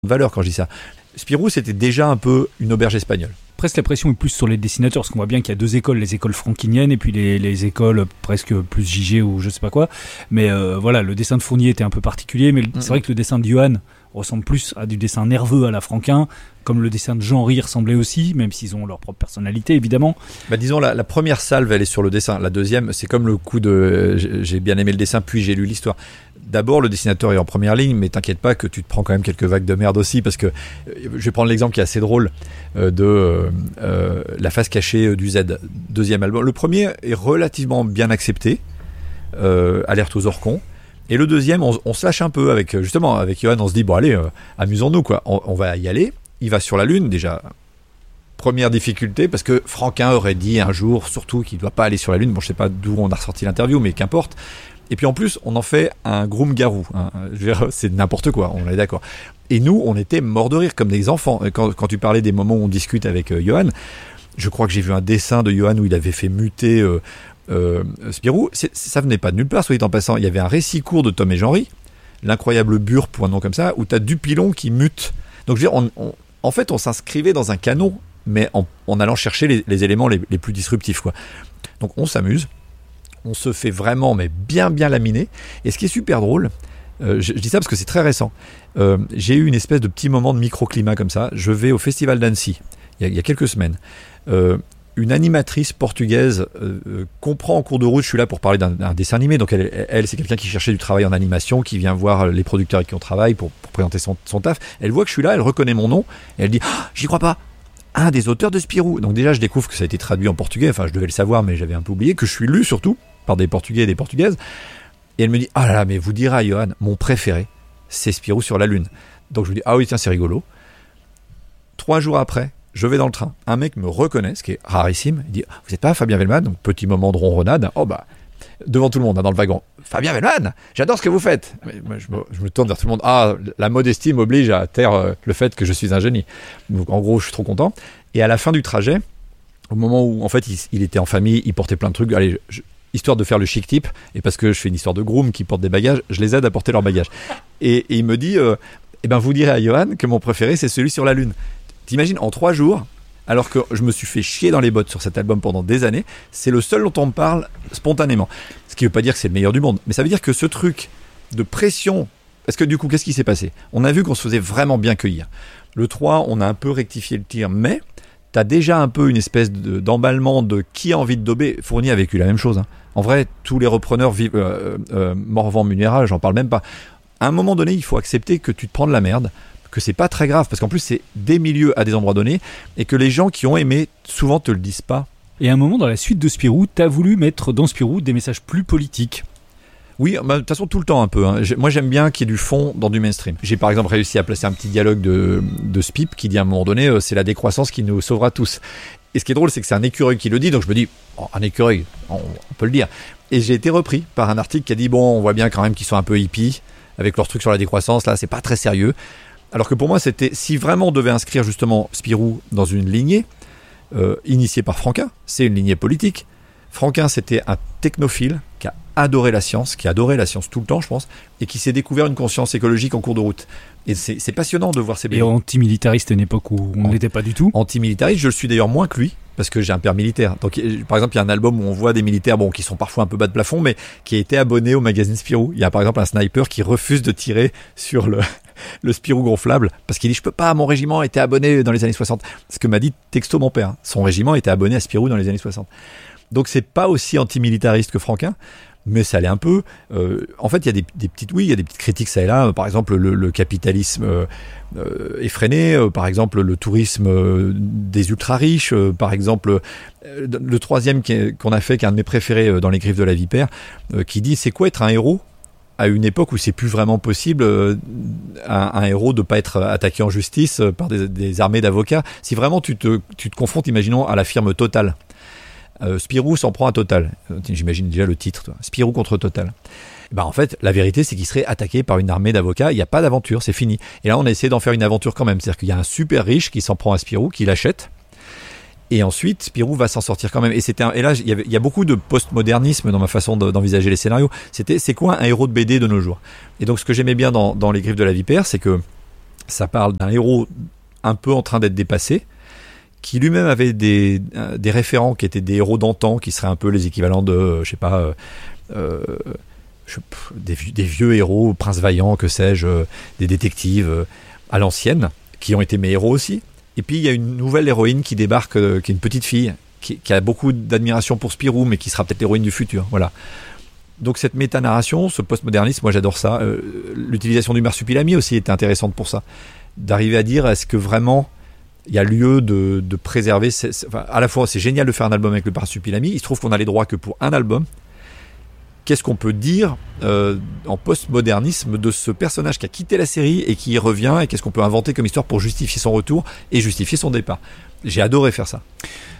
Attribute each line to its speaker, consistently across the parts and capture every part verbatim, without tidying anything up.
Speaker 1: valeur quand je dis ça. Spirou, c'était déjà un peu une auberge espagnole.
Speaker 2: Presque la pression est plus sur les dessinateurs, parce qu'on voit bien qu'il y a deux écoles, les écoles frankiniennes et puis les, les écoles presque plus J G ou je sais pas quoi. Mais euh, voilà, le dessin de Fournier était un peu particulier, mais mmh. c'est vrai que le dessin de Johan ressemble plus à du dessin nerveux à la Franquin, comme le dessin de Jean-Ry ressemblait aussi, même s'ils ont leur propre personnalité, évidemment.
Speaker 1: Bah disons, la, la première salve, elle est sur le dessin. La deuxième, c'est comme le coup de... J'ai bien aimé le dessin, puis j'ai lu l'histoire. D'abord, le dessinateur est en première ligne, mais t'inquiète pas que tu te prends quand même quelques vagues de merde aussi, parce que euh, je vais prendre l'exemple qui est assez drôle euh, de euh, euh, La face cachée du Z, deuxième album. Le premier est relativement bien accepté, euh, Alerte aux Orcons. Et le deuxième, on, on se lâche un peu avec, justement, avec Johan, on se dit, bon allez, euh, amusons-nous, quoi. On, on va y aller. Il va sur la Lune, déjà. Première difficulté, parce que Franquin aurait dit un jour, surtout, qu'il ne doit pas aller sur la Lune. Bon, je sais pas d'où on a ressorti l'interview, mais qu'importe. Et puis en plus, on en fait un groom-garou. Hein. Je veux dire, c'est n'importe quoi, on est d'accord. Et nous, on était morts de rire, comme des enfants. Quand, quand tu parlais des moments où on discute avec euh, Johan, je crois que j'ai vu un dessin de Johan où il avait fait muter... Euh, Euh, Spirou, c'est, ça venait pas de nulle part, soit dit en passant. Il y avait un récit court de Tom et Jean-Ry, L'incroyable Bure pour un nom comme ça, où tu as Dupilon qui mute. Donc je veux dire, on, on, en fait, on s'inscrivait dans un canon, mais en, en allant chercher les, les éléments les, les plus disruptifs, quoi. Donc on s'amuse, on se fait vraiment, mais bien bien laminer. Et ce qui est super drôle, euh, je, je dis ça parce que c'est très récent. Euh, j'ai eu une espèce de petit moment de microclimat comme ça. Je vais au Festival d'Annecy il y a, il y a quelques semaines. Euh, Une animatrice portugaise euh, comprend en cours de route, je suis là pour parler d'un, d'un dessin animé, donc elle, elle c'est quelqu'un qui cherchait du travail en animation, qui vient voir les producteurs avec qui on travaille pour, pour présenter son, son taf. Elle voit que je suis là, elle reconnaît mon nom, et elle dit ah, « j'y crois pas, un des auteurs de Spirou ». Donc déjà je découvre que ça a été traduit en portugais, enfin je devais le savoir mais j'avais un peu oublié, que je suis lu surtout par des portugais et des portugaises. Et elle me dit « ah là là, mais vous direz à Johan, mon préféré, c'est Spirou sur la Lune ». Donc je lui dis « ah oui tiens c'est rigolo ». Trois jours après, je vais dans le train, un mec me reconnaît, ce qui est rarissime, il dit « vous n'êtes pas Fabien Wellman ?» Donc petit moment de ronronnade, oh bah, devant tout le monde, hein, dans le wagon. « Fabien Wellman, j'adore ce que vous faites !» Mais moi, je, me, je me tourne vers tout le monde, ah, la modestie m'oblige à taire euh, le fait que je suis un génie. Donc en gros, je suis trop content. Et à la fin du trajet, au moment où en fait il, il était en famille, il portait plein de trucs, allez, je, histoire de faire le chic type, et parce que je fais une histoire de groom qui porte des bagages, je les aide à porter leurs bagages. Et, et il me dit euh, « eh ben vous direz à Johan que mon préféré c'est celui sur la Lune ». T'imagines, en trois jours, alors que je me suis fait chier dans les bottes sur cet album pendant des années, c'est le seul dont on me parle spontanément. Ce qui ne veut pas dire que c'est le meilleur du monde, mais ça veut dire que ce truc de pression... Parce que du coup, qu'est-ce qui s'est passé ? On a vu qu'on se faisait vraiment bien cueillir. Le trois, on a un peu rectifié le tir, mais t'as déjà un peu une espèce de, d'emballement de qui a envie de dober. Fournier a vécu la même chose. Hein. En vrai, tous les repreneurs vivent... Euh, euh, Morvan, Munera, j'en parle même pas. À un moment donné, il faut accepter que tu te prends de la merde, que c'est pas très grave, parce qu'en plus c'est des milieux à des endroits donnés, et que les gens qui ont aimé souvent te le disent pas.
Speaker 2: Et à un moment dans la suite de Spirou, t'as voulu mettre dans Spirou des messages plus politiques.
Speaker 1: Oui, bah, de toute façon tout le temps un peu. Hein. Moi j'aime bien qu'il y ait du fond dans du mainstream. J'ai par exemple réussi à placer un petit dialogue de, de Spip qui dit à un moment donné, euh, c'est la décroissance qui nous sauvera tous. Et ce qui est drôle, c'est que c'est un écureuil qui le dit, donc je me dis, oh, un écureuil, on, on peut le dire. Et j'ai été repris par un article qui a dit, bon, on voit bien quand même qu'ils sont un peu hippies, avec leur truc sur la décroissance, là c'est pas très sérieux. Alors que pour moi, c'était si vraiment on devait inscrire justement Spirou dans une lignée euh, initiée par Franquin, c'est une lignée politique. Franquin, c'était un technophile qui a adoré la science, qui a adoré la science tout le temps, je pense, et qui s'est découvert une conscience écologique en cours de route. Et c'est, c'est passionnant de voir ces...
Speaker 2: Et antimilitariste à une époque où on ne l'était pas du tout.
Speaker 1: Antimilitariste, je le suis d'ailleurs moins que lui, parce que j'ai un père militaire. Donc, par exemple, il y a un album où on voit des militaires, bon, qui sont parfois un peu bas de plafond, mais qui a été abonné au magazine Spirou. Il y a par exemple un sniper qui refuse de tirer sur le... le Spirou gonflable, parce qu'il dit je peux pas, mon régiment était abonné dans les années soixante. Ce que m'a dit texto mon père, son régiment était abonné à Spirou dans les années soixante. Donc c'est pas aussi antimilitariste que Franquin, mais ça l'est un peu. Euh, en fait il y a des, des petites oui il y a des petites critiques ça et là, par exemple le, le capitalisme euh, euh, effréné, euh, par exemple le tourisme euh, des ultra riches, euh, par exemple euh, le troisième qui est, qu'on a fait, qui est un de mes préférés euh, dans Les Griffes de la Vipère, euh, qui dit c'est quoi être un héros à une époque où c'est plus vraiment possible euh, un, un héros de pas être attaqué en justice euh, par des, des armées d'avocats. Si vraiment tu te, tu te confrontes, imaginons, à la firme Total. Euh, Spirou s'en prend à Total. Euh, j'imagine déjà le titre, toi. Spirou contre Total. Ben en fait, la vérité, c'est qu'il serait attaqué par une armée d'avocats. Il n'y a pas d'aventure, c'est fini. Et là, on a essayé d'en faire une aventure quand même. C'est-à-dire qu'il y a un super riche qui s'en prend à Spirou, qui l'achète. Et ensuite, Spirou va s'en sortir quand même. Et, c'était un, et là, il y, avait, il y a beaucoup de postmodernisme dans ma façon de, d'envisager les scénarios. C'était, c'est quoi un héros de B D de nos jours ? Et donc, ce que j'aimais bien dans, dans Les Griffes de la Vipère, c'est que Ça parle d'un héros un peu en train d'être dépassé, qui lui-même avait des, des référents qui étaient des héros d'antan, qui seraient un peu les équivalents de, euh, je sais pas, euh, euh, je, des, des vieux héros, Prince Vaillant, que sais-je, euh, des détectives euh, à l'ancienne, qui ont été mes héros aussi. Et puis il y a une nouvelle héroïne qui débarque, euh, qui est une petite fille, qui, qui a beaucoup d'admiration pour Spirou, mais qui sera peut-être l'héroïne du futur. Voilà. Donc cette méta-narration, ce postmodernisme, moi j'adore ça. Euh, l'utilisation du marsupilami aussi était intéressante pour ça. D'arriver à dire, est-ce que vraiment il y a lieu de, de préserver... C'est, c'est, enfin, à la fois, c'est génial de faire un album avec le marsupilami. Il se trouve qu'on a les droits que pour un album. Qu'est-ce qu'on peut dire euh, en postmodernisme de ce personnage qui a quitté la série et qui y revient, et qu'est-ce qu'on peut inventer comme histoire pour justifier son retour et justifier son départ. J'ai adoré faire ça.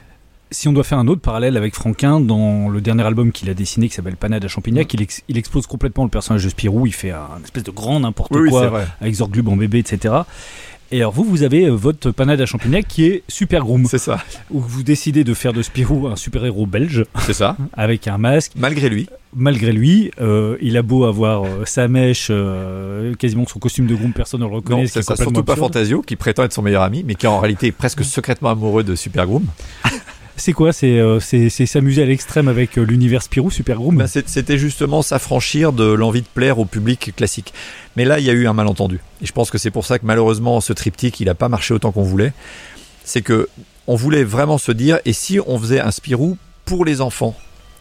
Speaker 2: Si on doit faire un autre parallèle avec Franquin, dans le dernier album qu'il a dessiné qui s'appelle Panade à Champignac, mmh. il, ex- il explose complètement le personnage de Spirou. Il fait un espèce de grand n'importe
Speaker 1: oui,
Speaker 2: quoi
Speaker 1: oui,
Speaker 2: avec Zorglub en bébé, et cetera. Et alors vous, vous avez votre Panade à Champignac qui est Super Groom.
Speaker 1: C'est ça.
Speaker 2: Où vous décidez de faire de Spirou un super-héros belge.
Speaker 1: C'est ça.
Speaker 2: Avec un masque.
Speaker 1: Malgré lui.
Speaker 2: Malgré lui, euh, il a beau avoir euh, sa mèche, euh, quasiment son costume de groom, personne ne le reconnaît.
Speaker 1: Non, c'est ça. Surtout pas Fantasio, qui prétend être son meilleur ami, mais qui en réalité est presque secrètement amoureux de Super Groom.
Speaker 2: C'est quoi c'est, euh, c'est, c'est s'amuser à l'extrême avec euh, l'univers Spirou, Super Groom
Speaker 1: ben C'était justement s'affranchir de l'envie de plaire au public classique. Mais là, il y a eu un malentendu. Et je pense que c'est pour ça que malheureusement, ce triptyque, il n'a pas marché autant qu'on voulait. C'est que on voulait vraiment se dire, et si on faisait un Spirou pour les enfants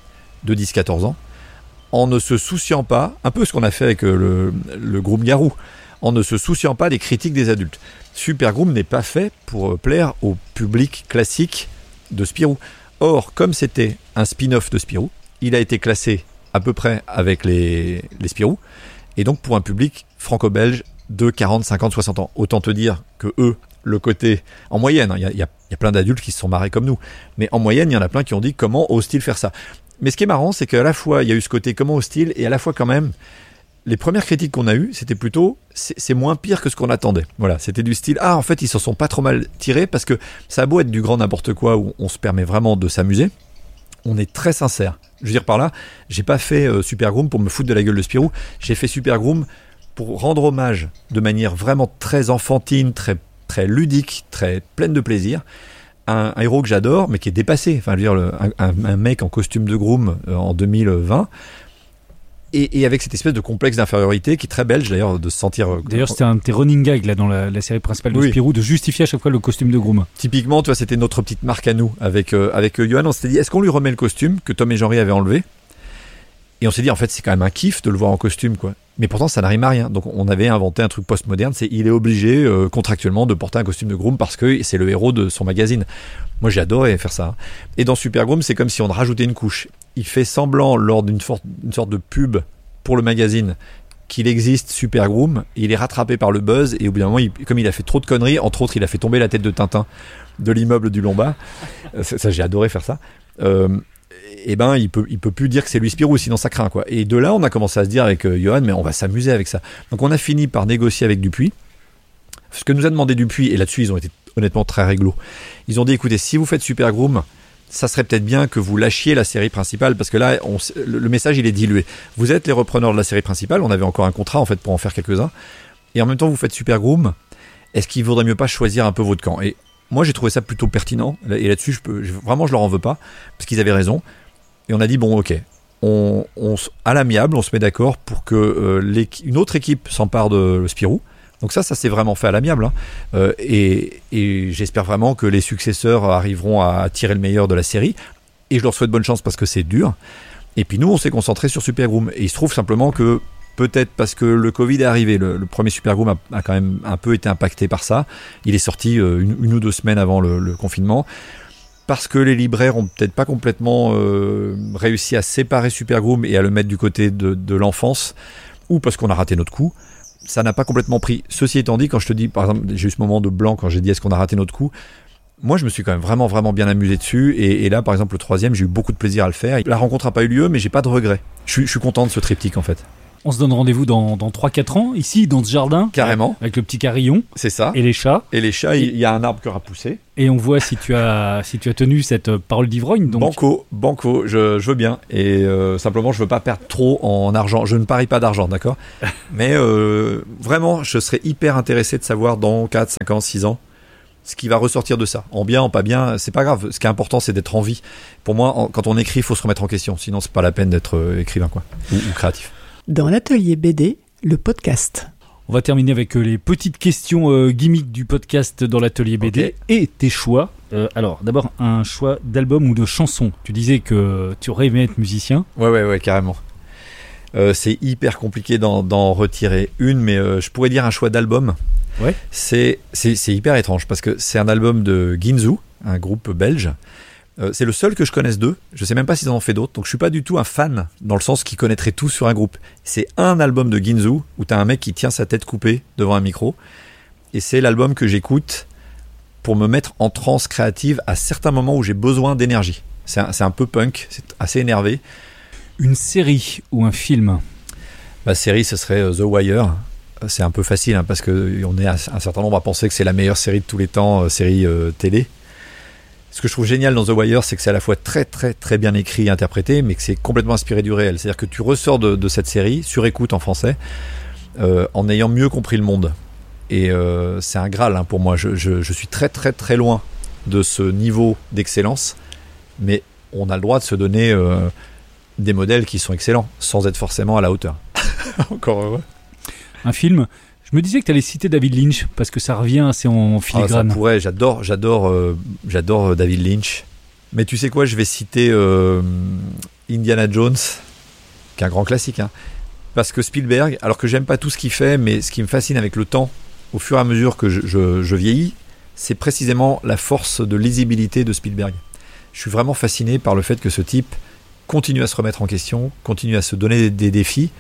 Speaker 1: de dix à quatorze ans, en ne se souciant pas, un peu ce qu'on a fait avec le, le Groom Garou, en ne se souciant pas des critiques des adultes. Super Groom n'est pas fait pour plaire au public classique de Spirou. Or, comme c'était un spin-off de Spirou, il a été classé à peu près avec les, les Spirou, et donc pour un public franco-belge de quarante, cinquante, soixante ans. Autant te dire que eux, le côté, en moyenne, il hein, y, y, y a plein d'adultes qui se sont marrés comme nous, mais en moyenne, il y en a plein qui ont dit comment ose-t-il faire ça. Mais ce qui est marrant, c'est qu'à la fois, il y a eu ce côté comment ose-t-il, et à la fois quand même, les premières critiques qu'on a eues, c'était plutôt c'est, c'est moins pire que ce qu'on attendait. Voilà, c'était du style ah en fait ils s'en sont pas trop mal tirés parce que ça a beau être du grand n'importe quoi où on se permet vraiment de s'amuser, on est très sincère. Je veux dire par là, j'ai pas fait euh, Super Groom pour me foutre de la gueule de Spirou, j'ai fait Super Groom pour rendre hommage de manière vraiment très enfantine, très très ludique, très pleine de plaisir. Un, un héros que j'adore mais qui est dépassé. Enfin, je veux dire le, un, un mec en costume de groom euh, en deux mille vingt. Et, et avec cette espèce de complexe d'infériorité qui est très belge d'ailleurs de se sentir...
Speaker 2: D'ailleurs c'était un de tes running gags là, dans la, la série principale de oui. Spirou de justifier à chaque fois le costume de groom.
Speaker 1: Typiquement tu vois c'était notre petite marque à nous avec, euh, avec euh, Johan, on s'était dit est-ce qu'on lui remet le costume que Tom et Jean-Ry avaient enlevé, et on s'est dit en fait c'est quand même un kiff de le voir en costume quoi. Mais pourtant ça n'arrive à rien, donc on avait inventé un truc postmoderne, c'est il est obligé euh, contractuellement de porter un costume de groom parce que c'est le héros de son magazine. Moi j'ai adoré faire ça. Et dans Super Groom c'est comme si on rajoutait une couche. Il fait semblant lors d'une sorte, une sorte de pub pour le magazine qu'il existe Super Groom, il est rattrapé par le buzz et au bout d'un moment, il, comme il a fait trop de conneries, entre autres il a fait tomber la tête de Tintin de l'immeuble du Lombard, ça, ça j'ai adoré faire ça, euh, et ben il peut, il peut plus dire que c'est lui Spirou sinon ça craint quoi. Et de là on a commencé à se dire avec euh, Johan mais on va s'amuser avec ça. Donc on a fini par négocier avec Dupuis, ce que nous a demandé Dupuis, et là-dessus ils ont été honnêtement très réglo. Ils ont dit écoutez si vous faites Super Groom, ça serait peut-être bien que vous lâchiez la série principale parce que là, on, le message il est dilué. Vous êtes les repreneurs de la série principale, on avait encore un contrat en fait pour en faire quelques-uns, et en même temps vous faites Super Groom. Est-ce qu'il vaudrait mieux pas choisir un peu votre camp? Et moi j'ai trouvé ça plutôt pertinent, et là-dessus je peux, je, vraiment je leur en veux pas parce qu'ils avaient raison. Et on a dit bon ok, on, on à l'amiable on se met d'accord pour que euh, une autre équipe s'empare de Spirou. Donc ça, ça s'est vraiment fait à l'amiable. Hein. Euh, et, et j'espère vraiment que les successeurs arriveront à tirer le meilleur de la série. Et je leur souhaite bonne chance parce que c'est dur. Et puis nous, on s'est concentré sur Super Groom. Et il se trouve simplement que, peut-être parce que le Covid est arrivé, le, le premier Super Groom a, a quand même un peu été impacté par ça. Il est sorti euh, une, une ou deux semaines avant le, le confinement. Parce que les libraires ont peut-être pas complètement euh, réussi à séparer Super Groom et à le mettre du côté de, de l'enfance. Ou parce qu'on a raté notre coup. Ça n'a pas complètement pris. Ceci étant dit, quand je te dis, par exemple, j'ai eu ce moment de blanc quand j'ai dit est-ce qu'on a raté notre coup, moi je me suis quand même vraiment vraiment bien amusé dessus, et, et là par exemple le troisième j'ai eu beaucoup de plaisir à le faire. La rencontre n'a pas eu lieu mais j'ai pas de regrets. Je suis, je suis content de ce triptyque en fait.
Speaker 2: On se donne rendez-vous dans, dans trois quatre ans, ici, dans ce jardin.
Speaker 1: Carrément.
Speaker 2: Avec le petit carillon.
Speaker 1: C'est ça.
Speaker 2: Et les chats.
Speaker 1: Et les chats, il y a un arbre qui aura poussé.
Speaker 2: Et on voit si tu as, si tu as tenu cette parole d'ivrogne. Donc...
Speaker 1: Banco, banco, je, je veux bien. Et euh, simplement, je veux pas perdre trop en argent. Je ne parie pas d'argent, d'accord ? Mais euh, vraiment, je serais hyper intéressé de savoir dans quatre, cinq ans, six ans, ce qui va ressortir de ça. En bien, en pas bien, c'est pas grave. Ce qui est important, c'est d'être en vie. Pour moi, en, quand on écrit, il faut se remettre en question. Sinon, c'est pas la peine d'être euh, écrivain, quoi. Ou, ou créatif.
Speaker 3: Dans l'atelier B D, le podcast.
Speaker 2: On va terminer avec les petites questions euh, gimmicks du podcast dans l'atelier B D. Okay. Et tes choix. Euh, alors, d'abord, un choix d'album ou de chanson. Tu disais que tu aurais aimé être musicien.
Speaker 1: Ouais, ouais, ouais, carrément. Euh, c'est hyper compliqué d'en, d'en retirer une, mais euh, je pourrais dire un choix d'album.
Speaker 2: Ouais.
Speaker 1: C'est, c'est, c'est hyper étrange parce que c'est un album de Ginzu, un groupe belge. Euh, c'est le seul que je connaisse d'eux. Je sais même pas s'ils en ont fait d'autres. Donc je suis pas du tout un fan dans le sens qu'ils connaîtraient tout sur un groupe. C'est un album de Ginzu où t'as un mec qui tient sa tête coupée devant un micro. Et c'est l'album que j'écoute pour me mettre en transe créative à certains moments où j'ai besoin d'énergie. C'est un, c'est un peu punk, c'est assez énervé.
Speaker 2: Une série ou un film ?
Speaker 1: Ma série, ce serait The Wire. C'est un peu facile hein, parce qu'on est un certain nombre à penser que c'est la meilleure série de tous les temps, euh, série euh, télé. Ce que je trouve génial dans The Wire, c'est que c'est à la fois très très très bien écrit et interprété, mais que c'est complètement inspiré du réel. C'est-à-dire que tu ressors de, de cette série, sur écoute en français, euh, en ayant mieux compris le monde. Et euh, c'est un Graal hein, pour moi. Je, je, je suis très très très loin de ce niveau d'excellence, mais on a le droit de se donner euh, des modèles qui sont excellents, sans être forcément à la hauteur. Encore heureux.
Speaker 2: Un film ? Je me disais que tu allais citer David Lynch parce que ça revient assez en filigrane.
Speaker 1: Ah, ça pourrait, j'adore, j'adore, euh, j'adore David Lynch. Mais tu sais quoi, je vais citer euh, Indiana Jones, qui est un grand classique. Hein, parce que Spielberg, alors que j'aime pas tout ce qu'il fait, mais ce qui me fascine avec le temps, au fur et à mesure que je, je, je vieillis, c'est précisément la force de lisibilité de Spielberg. Je suis vraiment fasciné par le fait que ce type continue à se remettre en question, continue à se donner des, des défis.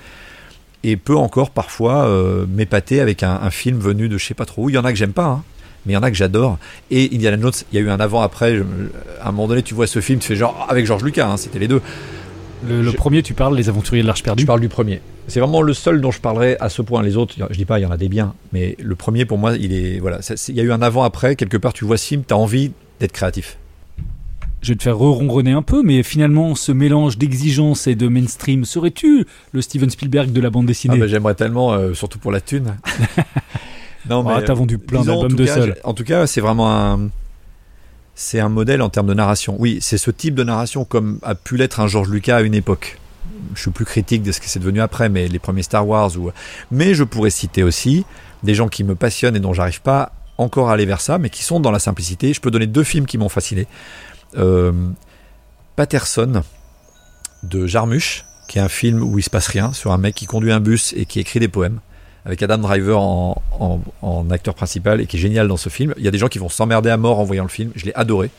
Speaker 1: Et peut encore parfois euh, m'épater avec un, un film venu de je sais pas trop où. Il y en a que j'aime pas, hein, mais il y en a que j'adore. Et Indiana Jones, il y a eu un avant-après. Je, à un moment donné, tu vois ce film, tu fais genre avec George Lucas, hein, c'était les deux.
Speaker 2: Le, le premier, tu parles Les Aventuriers de l'Arche perdue.
Speaker 1: Je parle du premier. C'est vraiment le seul dont je parlerai à ce point. Les autres, je dis pas, il y en a des biens, mais le premier pour moi, il est voilà. Ça, c'est, il y a eu un avant-après. Quelque part, tu vois ce film, t'as envie d'être créatif.
Speaker 2: Je vais te faire re-ronronner un peu, mais finalement, ce mélange d'exigence et de mainstream, serais-tu le Steven Spielberg de la bande dessinée ?
Speaker 1: Ah bah, j'aimerais tellement, euh, surtout pour la thune.
Speaker 2: Non, mais, ah, t'as vendu plein
Speaker 1: disons,
Speaker 2: d'albums de seul.
Speaker 1: En tout cas, c'est vraiment un... C'est un modèle en termes de narration. Oui, c'est ce type de narration comme a pu l'être un George Lucas à une époque. Je suis plus critique de ce que c'est devenu après, mais les premiers Star Wars. Ou... Mais je pourrais citer aussi des gens qui me passionnent et dont j'arrive pas encore à aller vers ça, mais qui sont dans la simplicité. Je peux donner deux films qui m'ont fasciné. Euh, Patterson de Jarmusch, qui est un film où il se passe rien, sur un mec qui conduit un bus et qui écrit des poèmes, avec Adam Driver en, en, en acteur principal, et qui est génial dans ce film. Il y a des gens qui vont s'emmerder à mort en voyant le film, je l'ai adoré.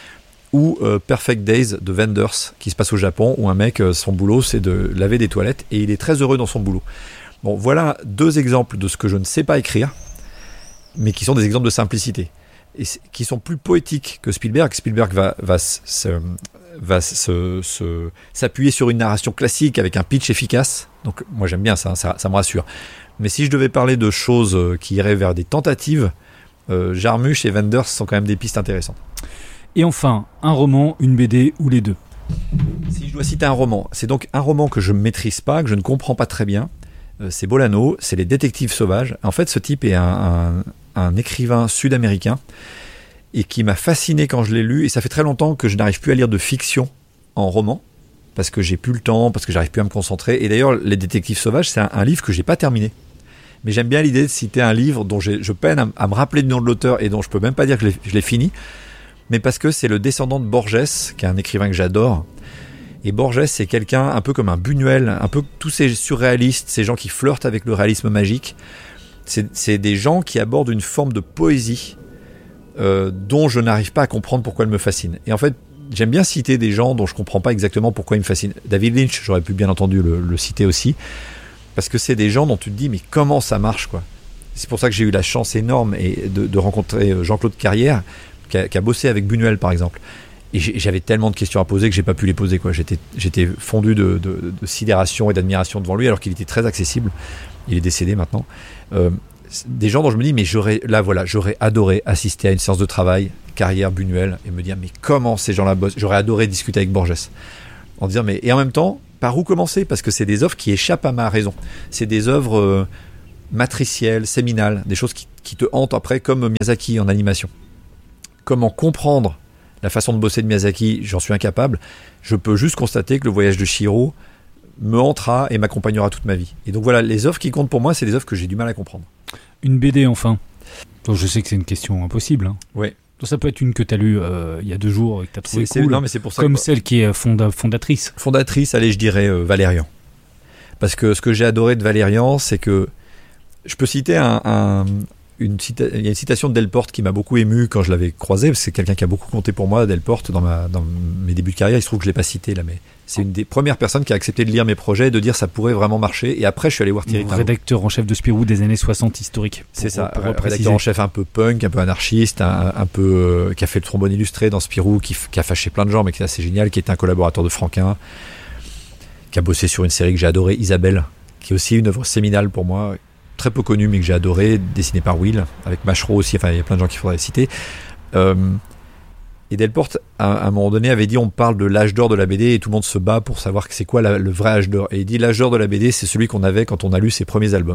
Speaker 1: Ou euh, Perfect Days de Wenders, qui se passe au Japon, où un mec, euh, son boulot c'est de laver des toilettes, et il est très heureux dans son boulot. Bon, voilà deux exemples de ce que je ne sais pas écrire, mais qui sont des exemples de simplicité. Et qui sont plus poétiques que Spielberg. Spielberg va, va, se, va se, se, s'appuyer sur une narration classique avec un pitch efficace. Donc moi j'aime bien ça, ça, ça me rassure. Mais si je devais parler de choses qui iraient vers des tentatives, euh, Jarmusch et Wenders sont quand même des pistes intéressantes.
Speaker 2: Et enfin, un roman, une B D ou les deux ?
Speaker 1: Si je dois citer un roman, c'est donc un roman que je ne maîtrise pas, que je ne comprends pas très bien. Euh, c'est Bolano, c'est Les Détectives Sauvages. En fait, ce type est un... un un écrivain sud-américain et qui m'a fasciné quand je l'ai lu, et ça fait très longtemps que je n'arrive plus à lire de fiction en roman parce que j'ai plus le temps, parce que j'arrive plus à me concentrer. Et d'ailleurs, Les Détectives Sauvages, c'est un, un livre que j'ai pas terminé, mais j'aime bien l'idée de citer un livre dont j'ai, je peine à, à me rappeler le nom de l'auteur et dont je peux même pas dire que je l'ai, je l'ai fini, mais parce que c'est le descendant de Borges, qui est un écrivain que j'adore. Et Borges, c'est quelqu'un un peu comme un Buñuel, un peu tous ces surréalistes, ces gens qui flirtent avec le réalisme magique. C'est, c'est des gens qui abordent une forme de poésie euh, dont je n'arrive pas à comprendre pourquoi elle me fascine. Et en fait, j'aime bien citer des gens dont je ne comprends pas exactement pourquoi ils me fascinent. David Lynch, j'aurais pu bien entendu le, le citer aussi, parce que c'est des gens dont tu te dis, mais comment ça marche, quoi. C'est pour ça que j'ai eu la chance énorme et de, de rencontrer Jean-Claude Carrière, qui a, qui a bossé avec Buñuel, par exemple. Et j'avais tellement de questions à poser que j'ai pas pu les poser, quoi. J'étais, j'étais fondu de, de, de sidération et d'admiration devant lui, alors qu'il était très accessible. Il est décédé maintenant. Euh, des gens dont je me dis, mais j'aurais, là voilà, j'aurais adoré assister à une séance de travail, carrière Buñuel, et me dire, mais comment ces gens-là bossent. J'aurais adoré discuter avec Borges. En disant, mais, et en même temps, par où commencer? Parce que c'est des œuvres qui échappent à ma raison. C'est des œuvres euh, matricielles, séminales, des choses qui, qui te hantent après, comme Miyazaki en animation. Comment comprendre la façon de bosser de Miyazaki, j'en suis incapable. Je peux juste constater que le voyage de Chihiro me hantera et m'accompagnera toute ma vie. Et donc voilà, les œuvres qui comptent pour moi, c'est des œuvres que j'ai du mal à comprendre.
Speaker 2: Une B D enfin. Donc je sais que c'est une question impossible. Hein.
Speaker 1: Ouais.
Speaker 2: Donc ça peut être une que tu as lue euh, il y a deux jours et que tu as trouvé
Speaker 1: c'est,
Speaker 2: cool.
Speaker 1: C'est, non, mais c'est pour ça
Speaker 2: comme
Speaker 1: que,
Speaker 2: celle qui est fonda, fondatrice.
Speaker 1: Fondatrice, allez, je dirais euh, Valérian. Parce que ce que j'ai adoré de Valérian, c'est que je peux citer un... un Une cita- il y a une citation de Delporte qui m'a beaucoup ému quand je l'avais croisé, parce que c'est quelqu'un qui a beaucoup compté pour moi, Delporte, dans, ma, dans mes débuts de carrière. Il se trouve que je ne l'ai pas cité là, mais c'est une des premières personnes qui a accepté de lire mes projets et de dire ça pourrait vraiment marcher. Et après, je suis allé voir Thierry Tinot.
Speaker 2: Rédacteur en chef de Spirou des années soixante historiques.
Speaker 1: C'est ça,
Speaker 2: pour
Speaker 1: rédacteur en chef un peu punk, un peu anarchiste, un, un peu euh, qui a fait le trombone illustré dans Spirou, qui, qui a fâché plein de gens, mais qui est assez génial, qui est un collaborateur de Franquin, qui a bossé sur une série que j'ai adorée, Isabelle, qui est aussi une œuvre séminale pour moi, très peu connu mais que j'ai adoré, dessiné par Will, avec Machereau aussi, enfin il y a plein de gens qu'il faudrait citer. Euh, et Delporte, à, à un moment donné, avait dit on parle de l'âge d'or de la B D et tout le monde se bat pour savoir que c'est quoi la, le vrai âge d'or. Et il dit l'âge d'or de la B D, c'est celui qu'on avait quand on a lu ses premiers albums.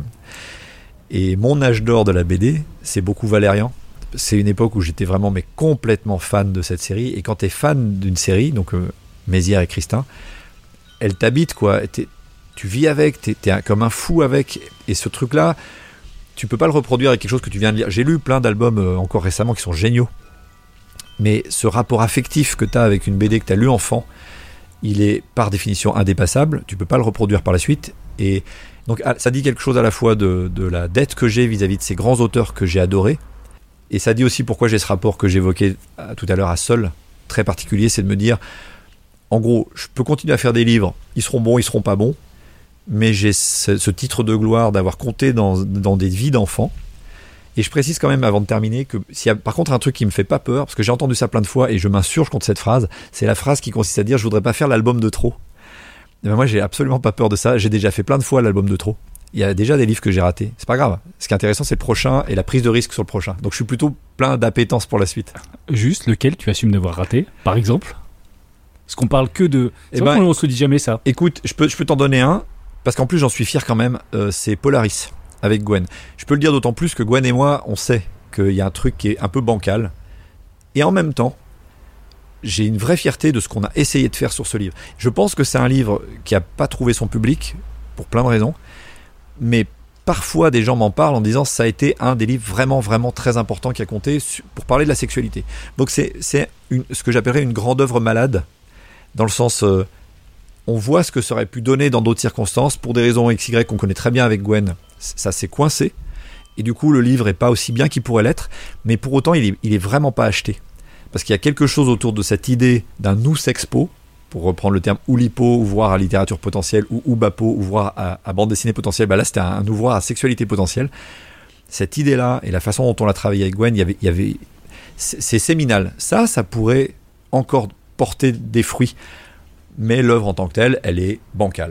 Speaker 1: Et mon âge d'or de la B D, c'est beaucoup Valérian. C'est une époque où j'étais vraiment mais complètement fan de cette série. Et quand t'es fan d'une série, donc euh, Mézières et Christin, elle t'habite quoi. T'es, tu vis avec, t'es, t'es un, comme un fou avec, et ce truc-là, tu peux pas le reproduire avec quelque chose que tu viens de lire. J'ai lu plein d'albums euh, encore récemment qui sont géniaux, mais ce rapport affectif que t'as avec une B D que t'as lu enfant, il est par définition indépassable, tu peux pas le reproduire par la suite, et donc ça dit quelque chose à la fois de, de la dette que j'ai vis-à-vis de ces grands auteurs que j'ai adorés, et ça dit aussi pourquoi j'ai ce rapport que j'évoquais tout à l'heure à Seul, très particulier, c'est de me dire, en gros, je peux continuer à faire des livres, ils seront bons, ils seront pas bons, mais j'ai ce, ce titre de gloire d'avoir compté dans, dans des vies d'enfants. Et je précise quand même avant de terminer que s'il y a par contre un truc qui me fait pas peur, parce que j'ai entendu ça plein de fois et je m'insurge contre cette phrase, c'est la phrase qui consiste à dire je voudrais pas faire l'album de trop. Et ben moi j'ai absolument pas peur de ça, j'ai déjà fait plein de fois l'album de trop. Il y a déjà des livres que j'ai ratés, c'est pas grave. Ce qui est intéressant c'est le prochain et la prise de risque sur le prochain. Donc je suis plutôt plein d'appétence pour la suite.
Speaker 2: Juste lequel tu assumes d'avoir raté, par exemple? Parce qu'on parle que de... C'est
Speaker 1: eh
Speaker 2: vrai
Speaker 1: ben,
Speaker 2: qu'on se dit jamais ça.
Speaker 1: Écoute, je peux, je peux t'en donner un. Parce qu'en plus, j'en suis fier quand même, euh, c'est Polaris, avec Gwen. Je peux le dire d'autant plus que Gwen et moi, on sait qu'il y a un truc qui est un peu bancal. Et en même temps, j'ai une vraie fierté de ce qu'on a essayé de faire sur ce livre. Je pense que c'est un livre qui n'a pas trouvé son public, pour plein de raisons. Mais parfois, des gens m'en parlent en disant que ça a été un des livres vraiment, vraiment très importants qui a compté pour parler de la sexualité. Donc c'est, c'est une, ce que j'appellerais une grande œuvre malade, dans le sens... Euh, on voit ce que ça aurait pu donner dans d'autres circonstances, pour des raisons X Y qu'on connaît très bien avec Gwen, ça s'est coincé, et du coup le livre est pas aussi bien qu'il pourrait l'être, mais pour autant il est, il est vraiment pas acheté, parce qu'il y a quelque chose autour de cette idée d'un nous sexpo, pour reprendre le terme Oulipo, ouvroir à littérature potentielle, ou Oubapo, ouvroir à, à bande dessinée potentielle, bah là c'était un, un ouvroir à sexualité potentielle. Cette idée-là, et la façon dont on l'a travaillé avec Gwen, il y avait, il y avait, c'est, c'est séminal. Ça, ça pourrait encore porter des fruits. Mais l'œuvre en tant que telle, elle est bancale.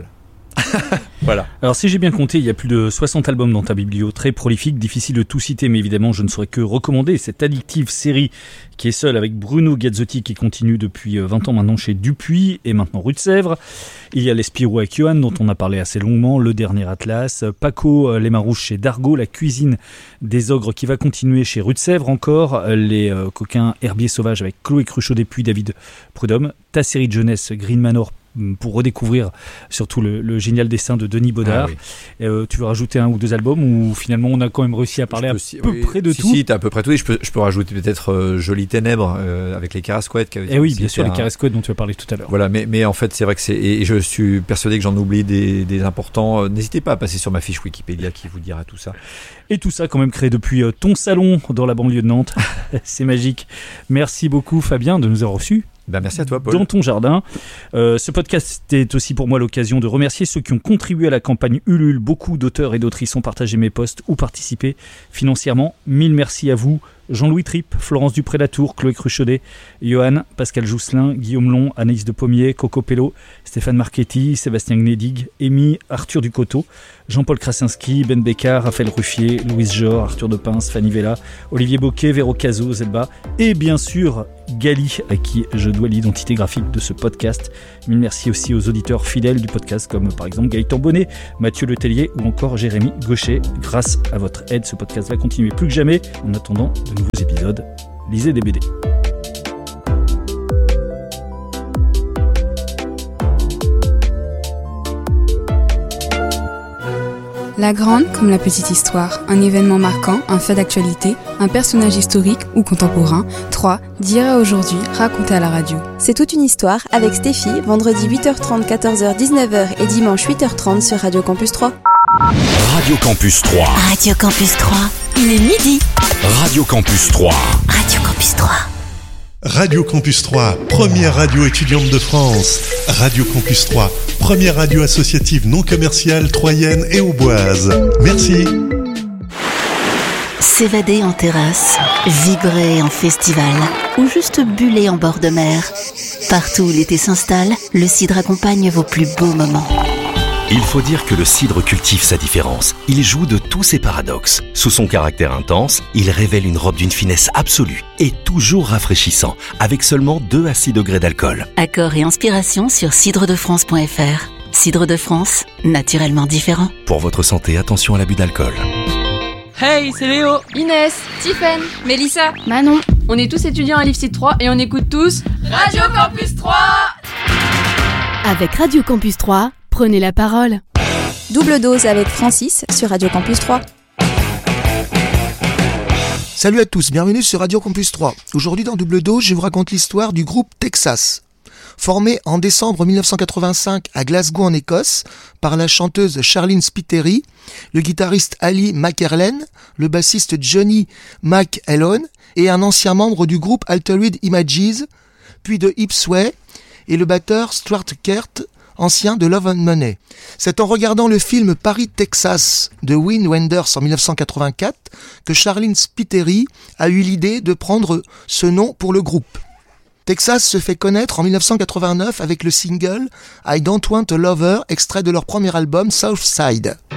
Speaker 1: Voilà.
Speaker 2: Alors si j'ai bien compté, il y a plus de soixante albums dans ta biblio, très prolifique, difficile de tout citer, mais évidemment je ne saurais que recommander cette addictive série qui est seule avec Bruno Gazzotti qui continue depuis vingt ans maintenant chez Dupuis et maintenant Rue de Sèvres. Il y a les Spirou avec Johan dont on a parlé assez longuement, Le Dernier Atlas, Paco, Les Marouches chez Dargaud, La Cuisine des Ogres qui va continuer chez Rue de Sèvres encore, Les euh, Coquins Herbiers Sauvages avec Chloé Cruchot puis David Prudhomme, ta série de jeunesse Green Manor pour redécouvrir surtout le, le génial dessin de Denis Baudard. Ah, oui. euh, tu veux rajouter un ou deux albums ou finalement on a quand même réussi à parler à
Speaker 1: si,
Speaker 2: peu
Speaker 1: oui,
Speaker 2: près de
Speaker 1: si,
Speaker 2: tout?
Speaker 1: Si, t'as à peu près tout. Et je peux, je peux rajouter peut-être euh, Jolies Ténèbres euh, avec les Carasquettes.
Speaker 2: Et oui, bien sûr, un... les Carasquettes dont tu as parlé tout à l'heure.
Speaker 1: Voilà, mais, mais en fait, c'est vrai que c'est. Et je suis persuadé que j'en oublie des, des importants. Euh, n'hésitez pas à passer sur ma fiche Wikipédia qui vous dira tout ça.
Speaker 2: Et tout ça, quand même, créé depuis euh, ton salon dans la banlieue de Nantes. C'est magique. Merci beaucoup, Fabien, de nous avoir reçus.
Speaker 1: Ben merci à toi, Paul.
Speaker 2: Dans ton jardin. Euh, ce podcast est aussi pour moi l'occasion de remercier ceux qui ont contribué à la campagne Ulule. Beaucoup d'auteurs et d'autrices ont partagé mes posts ou participé financièrement. Mille merci à vous Jean-Louis Tripp, Florence Dupré-Latour, Chloé Cruchaudet, Johan, Pascal Jousselin, Guillaume Long, Anaïs de Pommier, Coco Pello, Stéphane Marchetti, Sébastien Gnedig, Amy, Arthur Ducoteau, Jean-Paul Krasinski, Ben Bécard, Raphaël Ruffier, Louise Jor, Arthur de Pince, Fanny Vella, Olivier Boquet, Véro Cazot, Zelba et bien sûr Gali, à qui je dois l'identité graphique de ce podcast. Mille merci aussi aux auditeurs fidèles du podcast comme par exemple Gaëtan Bonnet, Mathieu Letellier ou encore Jérémy Gaucher. Grâce à votre aide, ce podcast va continuer plus que jamais. En attendant de nouveaux épisodes, lisez des B D.
Speaker 4: La grande comme la petite histoire, un événement marquant, un fait d'actualité, un personnage historique ou contemporain. trois. D'hier à aujourd'hui, raconté à la radio.
Speaker 5: C'est toute une histoire avec Stéphie, vendredi huit heures trente, quatorze heures, dix-neuf heures et dimanche huit heures trente sur Radio Campus trois.
Speaker 6: Radio Campus trois.
Speaker 7: Radio Campus trois. Il est midi.
Speaker 6: Radio Campus trois.
Speaker 7: Radio Campus trois.
Speaker 8: Radio Campus trois, première radio étudiante de France. Radio Campus trois, première radio associative non commerciale troyenne et auboise. Merci.
Speaker 7: S'évader en terrasse, vibrer en festival ou juste buller en bord de mer. Partout où l'été s'installe, le cidre accompagne vos plus beaux moments.
Speaker 6: Il faut dire que le cidre cultive sa différence. Il joue de tous ses paradoxes. Sous son caractère intense, il révèle une robe d'une finesse absolue et toujours rafraîchissant, avec seulement deux à six degrés d'alcool.
Speaker 7: Accords et inspiration sur cidre de france point f r. Cidre de France, naturellement différent.
Speaker 6: Pour votre santé, attention à l'abus d'alcool.
Speaker 9: Hey, c'est Léo,
Speaker 10: Inès, Tiffen,
Speaker 9: Mélissa,
Speaker 10: Manon.
Speaker 9: On est tous étudiants à l'I F C I T trois et on écoute tous Radio Campus trois.
Speaker 11: Avec Radio Campus trois, prenez la parole.
Speaker 5: Double dose avec Francis sur Radio Campus trois.
Speaker 12: Salut à tous, bienvenue sur Radio Campus trois. Aujourd'hui dans Double dose, je vous raconte l'histoire du groupe Texas. Formé en décembre mille neuf cent quatre-vingt-cinq à Glasgow en Écosse par la chanteuse Charlene Spiteri, le guitariste Ali McErlen, le bassiste Johnny McElhone et un ancien membre du groupe Altered Images, puis de Ipsway, et le batteur Stuart Kert, ancien de Love and Money. C'est en regardant le film Paris, Texas de Wim Wenders en mille neuf cent quatre-vingt-quatre que Charlene Spiteri a eu l'idée de prendre ce nom pour le groupe. Texas se fait connaître en mille neuf cent quatre-vingt-neuf avec le single I Don't Want a Lover, extrait de leur premier album Southside.